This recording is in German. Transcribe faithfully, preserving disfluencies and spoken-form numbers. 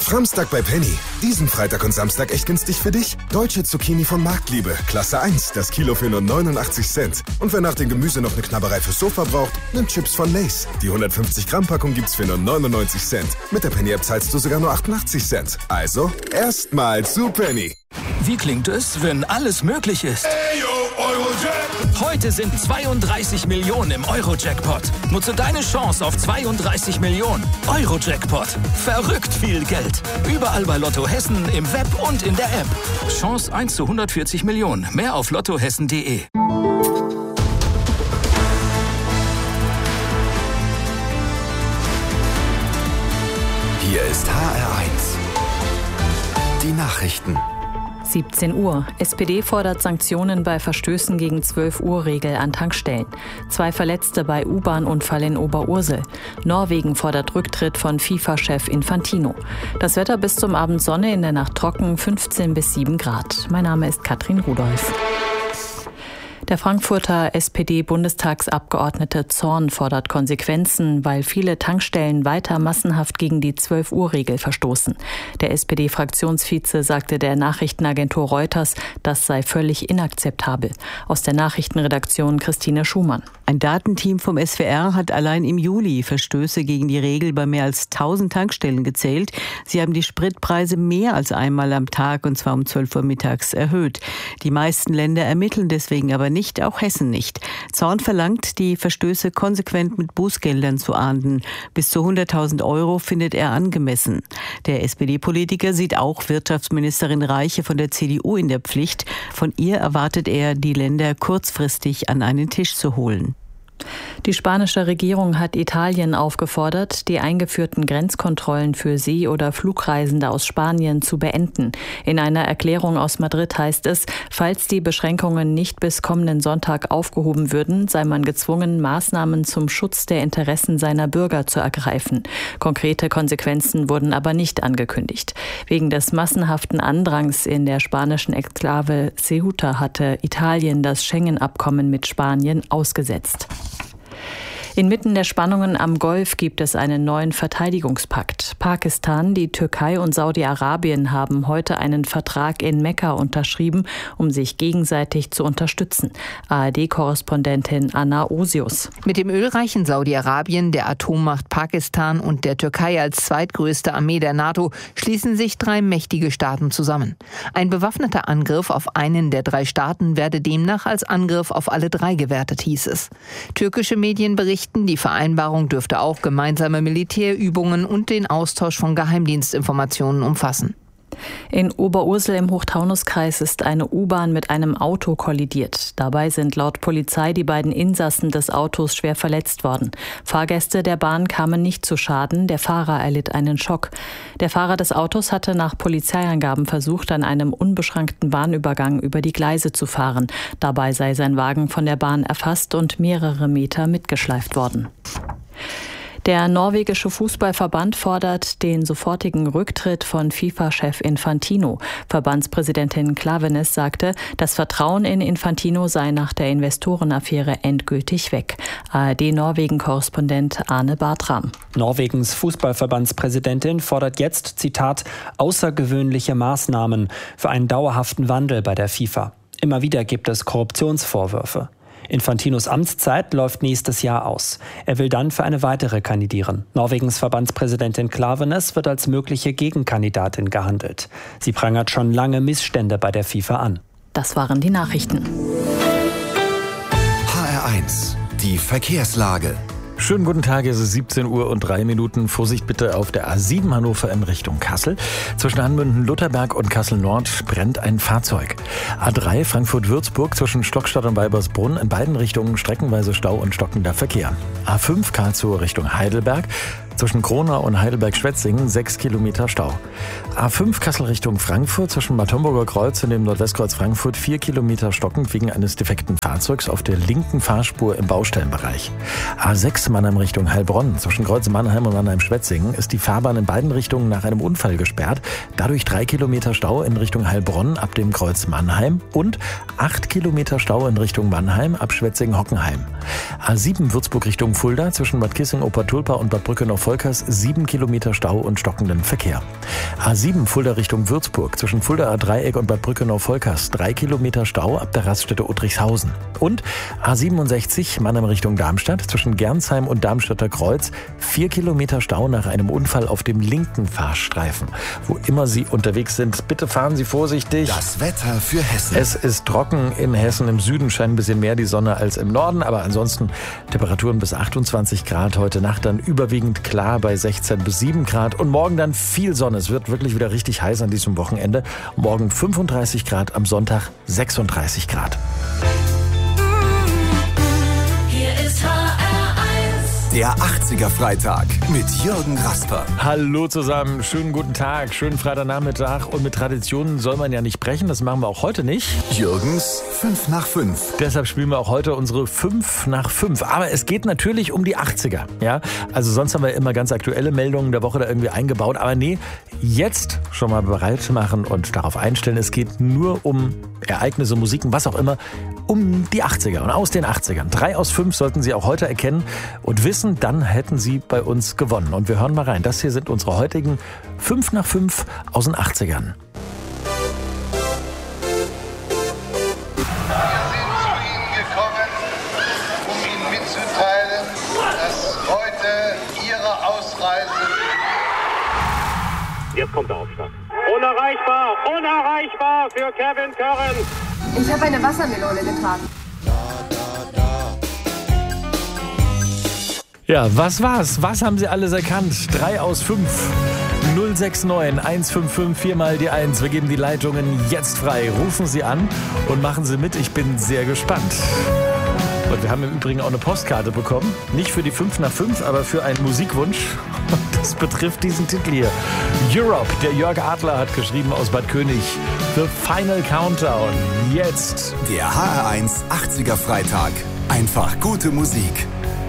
Schrammstag bei Penny. Diesen Freitag und Samstag echt günstig für dich. Deutsche Zucchini von Marktliebe. Klasse eins. Das Kilo für nur neunundachtzig Cent. Und wer nach dem Gemüse noch eine Knabberei fürs Sofa braucht, nimmt Chips von Lay's. Die hundertfünfzig Gramm Packung gibt's für nur neunundneunzig Cent. Mit der Penny App zahlst du sogar nur achtundachtzig Cent. Also, erstmal zu Penny. Wie klingt es, wenn alles möglich ist? Heute sind zweiunddreißig Millionen im Euro-Jackpot. Nutze deine Chance auf zweiunddreißig Millionen. Euro-Jackpot. Verrückt viel Geld. Überall bei Lotto Hessen, im Web und in der App. Chance eins zu hundertvierzig Millionen. Mehr auf lottohessen punkt de. Hier ist H R eins. Die Nachrichten. siebzehn Uhr. S P D fordert Sanktionen bei Verstößen gegen zwölf Uhr Regel an Tankstellen. Zwei Verletzte bei U-Bahn-Unfall in Oberursel. Norwegen fordert Rücktritt von FIFA-Chef Infantino. Das Wetter bis zum Abend Sonne, in der Nacht trocken, fünfzehn bis sieben Grad. Mein Name ist Katrin Rudolph. Der Frankfurter S P D-Bundestagsabgeordnete Zorn fordert Konsequenzen, weil viele Tankstellen weiter massenhaft gegen die zwölf Uhr Regel verstoßen. Der S P D-Fraktionsvize sagte der Nachrichtenagentur Reuters, das sei völlig inakzeptabel. Aus der Nachrichtenredaktion Christine Schumann. Ein Datenteam vom S W R hat allein im Juli Verstöße gegen die Regel bei mehr als tausend Tankstellen gezählt. Sie haben die Spritpreise mehr als einmal am Tag, und zwar um zwölf Uhr mittags, erhöht. Die meisten Länder ermitteln deswegen aber nicht. Nicht, auch Hessen nicht. Zorn verlangt, die Verstöße konsequent mit Bußgeldern zu ahnden. Bis zu hunderttausend Euro findet er angemessen. Der S P D-Politiker sieht auch Wirtschaftsministerin Reiche von der C D U in der Pflicht. Von ihr erwartet er, die Länder kurzfristig an einen Tisch zu holen. Die spanische Regierung hat Italien aufgefordert, die eingeführten Grenzkontrollen für See- oder Flugreisende aus Spanien zu beenden. In einer Erklärung aus Madrid heißt es, falls die Beschränkungen nicht bis kommenden Sonntag aufgehoben würden, sei man gezwungen, Maßnahmen zum Schutz der Interessen seiner Bürger zu ergreifen. Konkrete Konsequenzen wurden aber nicht angekündigt. Wegen des massenhaften Andrangs in der spanischen Exklave Ceuta hatte Italien das Schengen-Abkommen mit Spanien ausgesetzt. Inmitten der Spannungen am Golf gibt es einen neuen Verteidigungspakt. Pakistan, die Türkei und Saudi-Arabien haben heute einen Vertrag in Mekka unterschrieben, um sich gegenseitig zu unterstützen. A R D-Korrespondentin Anna Osius. Mit dem ölreichen Saudi-Arabien, der Atommacht Pakistan und der Türkei als zweitgrößte Armee der NATO schließen sich drei mächtige Staaten zusammen. Ein bewaffneter Angriff auf einen der drei Staaten werde demnach als Angriff auf alle drei gewertet, hieß es. Türkische Medien berichten, die Vereinbarung dürfte auch gemeinsame Militärübungen und den Austausch von Geheimdienstinformationen umfassen. In Oberursel im Hochtaunuskreis ist eine U-Bahn mit einem Auto kollidiert. Dabei sind laut Polizei die beiden Insassen des Autos schwer verletzt worden. Fahrgäste der Bahn kamen nicht zu Schaden, der Fahrer erlitt einen Schock. Der Fahrer des Autos hatte nach Polizeiangaben versucht, an einem unbeschränkten Bahnübergang über die Gleise zu fahren. Dabei sei sein Wagen von der Bahn erfasst und mehrere Meter mitgeschleift worden. Der norwegische Fußballverband fordert den sofortigen Rücktritt von FIFA-Chef Infantino. Verbandspräsidentin Klaveness sagte, das Vertrauen in Infantino sei nach der Investorenaffäre endgültig weg. A R D-Norwegen-Korrespondent Arne Bartram. Norwegens Fußballverbandspräsidentin fordert jetzt, Zitat, außergewöhnliche Maßnahmen für einen dauerhaften Wandel bei der FIFA. Immer wieder gibt es Korruptionsvorwürfe. Infantinos Amtszeit läuft nächstes Jahr aus. Er will dann für eine weitere kandidieren. Norwegens Verbandspräsidentin Klaveness wird als mögliche Gegenkandidatin gehandelt. Sie prangert schon lange Missstände bei der FIFA an. Das waren die Nachrichten. H R eins, die Verkehrslage. Schönen guten Tag, es ist siebzehn Uhr und drei Minuten. Vorsicht bitte auf der A sieben Hannover in Richtung Kassel. Zwischen Hanmünden-Lutherberg und Kassel-Nord brennt ein Fahrzeug. A drei Frankfurt-Würzburg zwischen Stockstadt und Weibersbrunn in beiden Richtungen streckenweise Stau und stockender Verkehr. A fünf Karlsruhe Richtung Heidelberg. Zwischen Kronau und Heidelberg-Schwetzingen sechs Kilometer Stau. A fünf Kassel Richtung Frankfurt zwischen Bad Homburger Kreuz und dem Nordwestkreuz Frankfurt vier Kilometer stockend wegen eines defekten Fahrzeugs auf der linken Fahrspur im Baustellenbereich. A sechs Mannheim Richtung Heilbronn zwischen Kreuz Mannheim und Mannheim-Schwetzingen ist die Fahrbahn in beiden Richtungen nach einem Unfall gesperrt. Dadurch drei Kilometer Stau in Richtung Heilbronn ab dem Kreuz Mannheim und acht Kilometer Stau in Richtung Mannheim ab Schwetzingen-Hockenheim. A sieben Würzburg Richtung Fulda zwischen Bad Kissing-Obertulpa und Bad Brücke noch Volkers sieben Kilometer Stau und stockenden Verkehr. A sieben Fulda Richtung Würzburg zwischen Fuldaer Dreieck und Bad Brückenau-Volkers drei Kilometer Stau ab der Raststätte Uttrichshausen. Und A siebenundsechzig Mannheim Richtung Darmstadt zwischen Gernsheim und Darmstädter Kreuz vier Kilometer Stau nach einem Unfall auf dem linken Fahrstreifen. Wo immer Sie unterwegs sind, bitte fahren Sie vorsichtig. Das Wetter für Hessen. Es ist trocken in Hessen. Im Süden scheint ein bisschen mehr die Sonne als im Norden, aber ansonsten Temperaturen bis achtundzwanzig Grad. Heute Nacht dann überwiegend klar bei sechzehn bis sieben Grad und morgen dann viel Sonne. Es wird wirklich wieder richtig heiß an diesem Wochenende. Morgen fünfunddreißig Grad, am Sonntag sechsunddreißig Grad. Hier ist H R eins. Der achtziger Freitag mit Jürgen Rasper. Hallo zusammen, schönen guten Tag, schönen Freitagnachmittag. Und mit Traditionen soll man ja nicht brechen, das machen wir auch heute nicht. Jürgens fünf nach fünf. Deshalb spielen wir auch heute unsere fünf nach fünf. Aber es geht natürlich um die achtziger. Ja? Also sonst haben wir immer ganz aktuelle Meldungen der Woche da irgendwie eingebaut. Aber nee, jetzt schon mal bereit machen und darauf einstellen. Es geht nur um Ereignisse, Musiken, was auch immer, um die achtziger und aus den achtzigern. Drei aus fünf sollten Sie auch heute erkennen und wissen, dann hätten Sie bei uns gewonnen. Und wir hören mal rein. Das hier sind unsere heutigen fünf nach fünf aus den achtzigern. Wir sind zu Ihnen gekommen, um Ihnen mitzuteilen, dass heute Ihre Ausreise... Jetzt kommt der Aufschlag. Unerreichbar, unerreichbar für Kevin Curran. Ich habe eine Wassermelone getragen. Ja, was war's? Was haben Sie alles erkannt? Drei aus fünf. null sechs neun eins fünf fünf vier mal die eins. Wir geben die Leitungen jetzt frei. Rufen Sie an und machen Sie mit. Ich bin sehr gespannt. Und wir haben im Übrigen auch eine Postkarte bekommen. Nicht für die fünf nach fünf, aber für einen Musikwunsch. Das betrifft diesen Titel hier. Europe, der Jörg Adler hat geschrieben aus Bad König. The Final Countdown. Jetzt. Der H R eins achtziger Freitag. Einfach gute Musik.